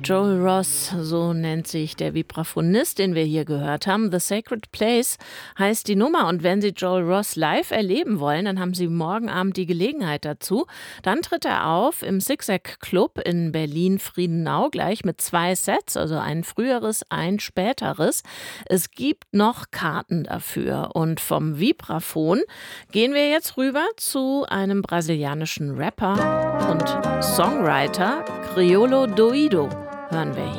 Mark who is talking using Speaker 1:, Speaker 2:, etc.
Speaker 1: Joel Ross, so nennt sich der Vibraphonist, den wir hier gehört haben. The Sacred Place heißt die Nummer. Und wenn Sie Joel Ross live erleben wollen, dann haben Sie morgen Abend die Gelegenheit dazu. Dann tritt er auf im Zigzag Club in Berlin-Friedenau, gleich mit 2 Sets, also ein früheres, ein späteres. Es gibt noch Karten dafür. Und vom Vibraphon gehen wir jetzt rüber zu einem brasilianischen Rapper und Songwriter, Criolo Doido, hören wir hier.